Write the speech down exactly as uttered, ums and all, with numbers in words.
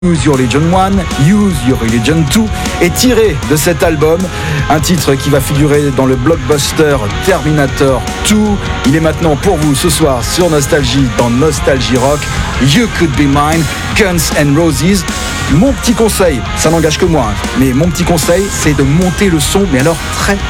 Use Your Religion un, Use Your Religion deux est tiré de cet album, un titre qui va figurer dans le blockbuster Terminator deux. Il est maintenant pour vous ce soir sur Nostalgie, dans Nostalgie Rock, You Could Be Mine, Guns N' Roses. Mon petit conseil, ça n'engage que moi, hein, mais mon petit conseil, c'est de monter le son, mais alors très